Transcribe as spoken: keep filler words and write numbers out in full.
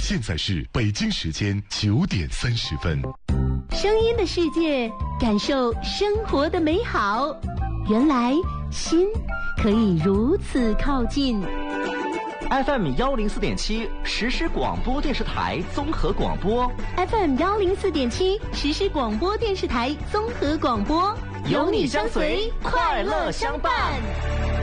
现在是北京时间九点三十分。 声音的世界，感受生活的美好。原来心可以如此靠近。 F M 幺零四点七实时广播电视台综合广播 ，F M 幺零四点七实时广播电视台综合广播， 有你相随，快乐相伴。